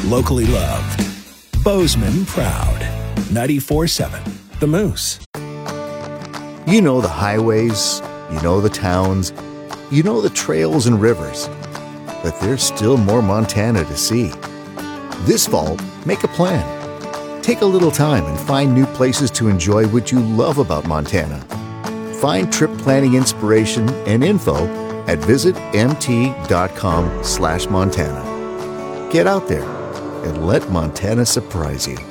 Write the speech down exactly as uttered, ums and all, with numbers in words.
locally loved. Bozeman proud. ninety-four point seven The Moose. You know the highways, you know the towns, you know the trails and rivers. But there's still more Montana to see. This fall, make a plan. Take a little time and find new places to enjoy what you love about Montana. Find trip planning inspiration and info at visitmt.com slash Montana. Get out there and let Montana surprise you.